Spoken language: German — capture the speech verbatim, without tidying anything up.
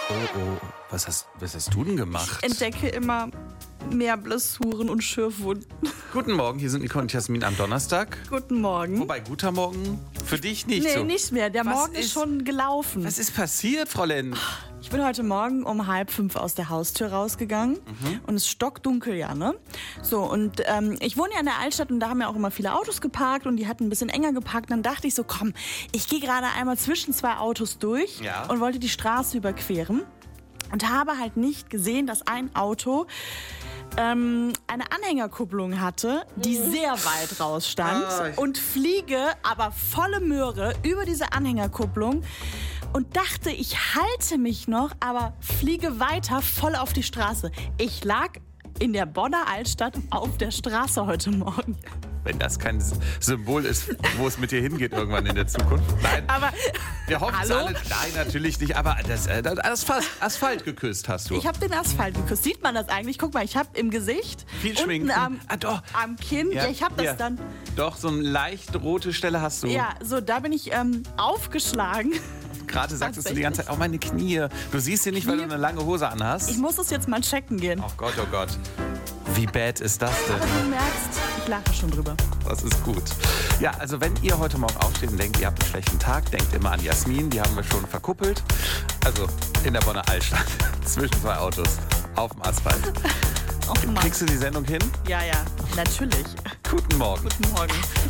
Oh, oh, was hast, was hast du denn gemacht? Ich entdecke immer mehr Blessuren und Schürfwunden. Guten Morgen, hier sind Nicole und Jasmin am Donnerstag. Guten Morgen. Wobei, guter Morgen für dich nicht nee, so. nicht mehr. Der Was Morgen ist, ist- schon gelaufen. Was ist passiert, Fräulein? Ich bin heute Morgen um halb fünf aus der Haustür rausgegangen und es ist stockdunkel, ja, ne? So, und ähm, ich wohne ja in der Altstadt und da haben ja auch immer viele Autos geparkt und die hatten ein bisschen enger geparkt. Dann dachte ich so, komm, ich gehe gerade einmal zwischen zwei Autos durch Ja. und wollte die Straße überqueren und habe halt nicht gesehen, dass ein Auto ähm, eine Anhängerkupplung hatte, die sehr weit rausstand Ah, ich- und fliege aber volle Möhre über diese Anhängerkupplung und dachte, ich halte mich noch, aber fliege weiter voll auf die Straße. Ich lag in der Bonner Altstadt auf der Straße heute Morgen. Wenn das kein S- Symbol ist, wo es mit dir hingeht irgendwann in der Zukunft. Nein, Aber wir hoffen es hallo? alle. Nein, natürlich nicht. Aber das, äh, das Asphalt, Asphalt geküsst hast du. Ich habe den Asphalt geküsst. Sieht man das eigentlich? Guck mal, ich habe im Gesicht, Viel unten Schminken. am, Ah, doch. am Kinn, ja, ich habe das ja. dann, Doch, so eine leicht rote Stelle hast du. ja, so, da bin ich ähm, aufgeschlagen. Gerade sagtest du die ganze Zeit, oh meine Knie. Du siehst sie nicht, weil du Knie. eine lange Hose anhast. Ich muss es jetzt mal checken gehen. Oh Gott, oh Gott. Wie bad ist das denn? Aber du merkst, ich lache schon drüber. Das ist gut. Ja, also wenn ihr heute Morgen aufsteht und denkt, ihr habt einen schlechten Tag, denkt immer an Jasmin, die haben wir schon verkuppelt. Also in der Bonner Altstadt, zwischen zwei Autos, auf dem Asphalt. Oh Mann. Kriegst du die Sendung hin? Ja, ja, natürlich. Guten Morgen. Guten Morgen.